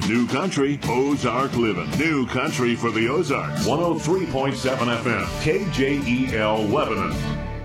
New country, Ozark living. New country for the Ozarks. 103.7 FM, KJEL Lebanon.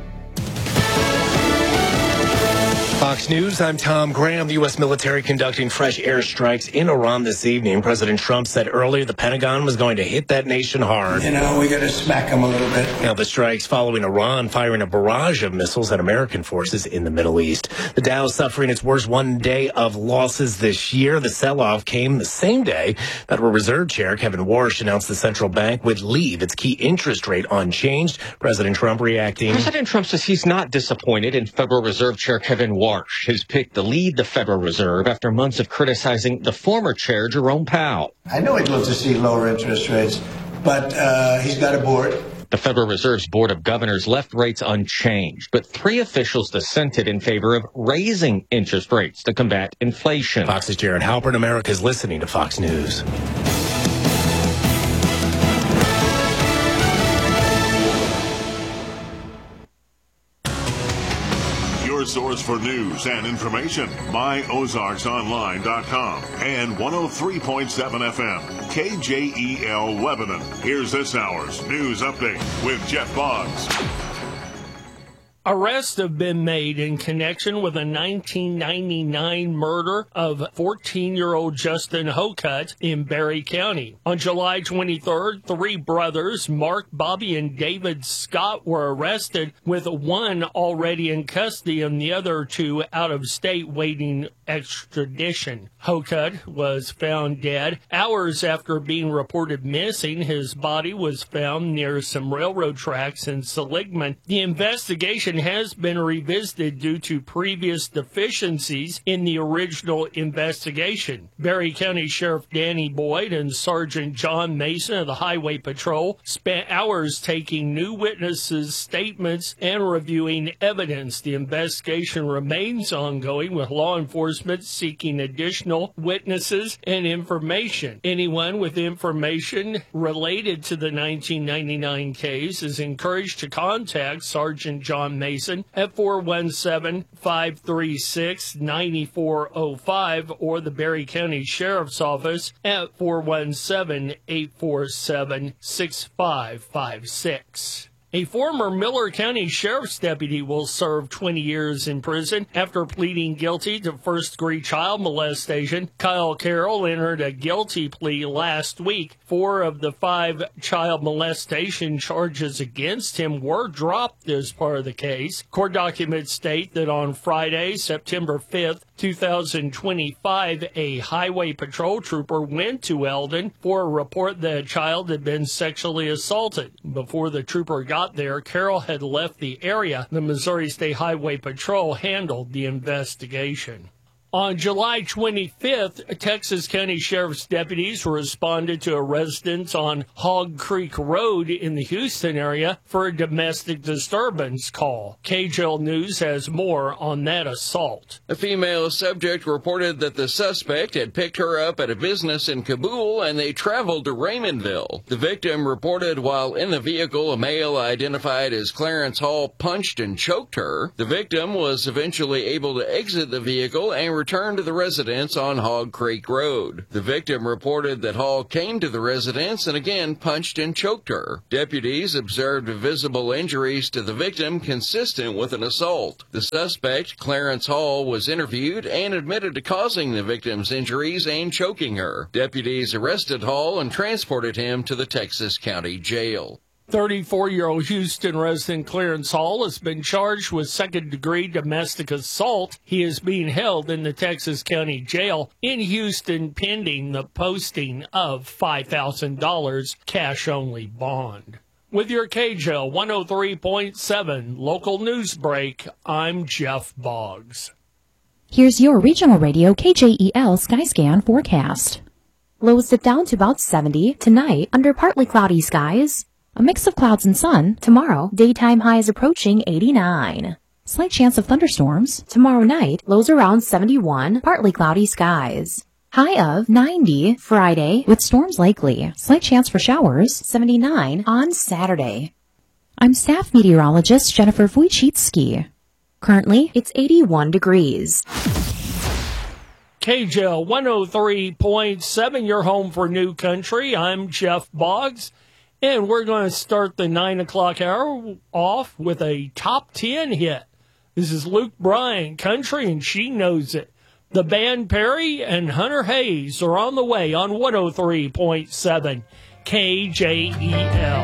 Fox News, I'm Tom Graham. The U.S. military conducting fresh airstrikes in Iran this evening. President Trump said earlier the Pentagon was going to hit that nation hard. We got to smack them a little bit. Now, the strikes following Iran firing a barrage of missiles at American forces in the Middle East. The Dow suffering its worst one day of losses this year. The sell-off came the same day Federal Reserve Chair Kevin Warsh announced the central bank would leave its key interest rate unchanged. President Trump reacting. President Trump says he's not disappointed in Federal Reserve Chair Kevin Warsh, his pick to lead the Federal Reserve after months of criticizing the former chair, Jerome Powell. I know he'd love to see lower interest rates, but he's got a board. The Federal Reserve's Board of Governors left rates unchanged, but 3 officials dissented in favor of raising interest rates to combat inflation. Fox's Jared Halpern. America's listening to Fox News. Your source for news and information. MyOzarksOnline.com and 103.7 FM, KJEL Lebanon. Here's this hour's news update with Jeff Boggs. Arrests have been made in connection with a 1999 murder of 14-year-old Justin Hokut in Barry County. On July 23rd, 3 brothers, Mark, Bobby, and David Scott, were arrested, with one already in custody and the other 2 out of state waiting extradition. Hokut was found dead. Hours after being reported missing, his body was found near some railroad tracks in Seligman. The investigation has been revisited due to previous deficiencies in the original investigation. Barry County Sheriff Danny Boyd and Sergeant John Mason of the Highway Patrol spent hours taking new witnesses' statements and reviewing evidence. The investigation remains ongoing, with law enforcement seeking additional witnesses and information. Anyone with information related to the 1999 case is encouraged to contact Sergeant John Mason at 417-536-9405 or the Barry County Sheriff's Office at 417-847-6556. A former Miller County Sheriff's deputy will serve 20 years in prison after pleading guilty to first-degree child molestation. Kyle Carroll entered a guilty plea last week. 4 of the 5 child molestation charges against him were dropped as part of the case. Court documents state that on Friday, September 5th, 2025, a highway patrol trooper went to Eldon for a report that a child had been sexually assaulted. Before the trooper got there, Carroll had left the area. The Missouri State Highway Patrol handled the investigation. On July 25th, Texas County Sheriff's deputies responded to a residence on Hog Creek Road in the Houston area for a domestic disturbance call. KJL News has more on that assault. A female subject reported that the suspect had picked her up at a business in Kabul and they traveled to Raymondville. The victim reported while in the vehicle, a male identified as Clarence Hall punched and choked her. The victim was eventually able to exit the vehicle and returned to the residence on Hog Creek Road. The victim reported that Hall came to the residence and again punched and choked her. Deputies observed visible injuries to the victim consistent with an assault. The suspect, Clarence Hall, was interviewed and admitted to causing the victim's injuries and choking her. Deputies arrested Hall and transported him to the Texas County Jail. 34-year-old Houston resident Clarence Hall has been charged with second-degree domestic assault. He is being held in the Texas County Jail in Houston pending the posting of $5,000 cash-only bond. With your KJL 103.7 local news break, I'm Jeff Boggs. Here's your regional radio KJEL Skyscan forecast. Lows dip down to about 70 tonight under partly cloudy skies. A mix of clouds and sun. Tomorrow, daytime highs approaching 89. Slight chance of thunderstorms. Tomorrow night, lows around 71, partly cloudy skies. High of 90 Friday with storms likely. Slight chance for showers. 79 on Saturday. I'm staff meteorologist Jennifer Wojcicki. Currently, it's 81 degrees. KJL 103.7, your home for New Country. I'm Jeff Boggs, and we're going to start the 9 o'clock hour off with a top 10 hit. This is Luke Bryan, Country, and She Knows It. The band Perry and Hunter Hayes are on the way on 103.7 KJEL.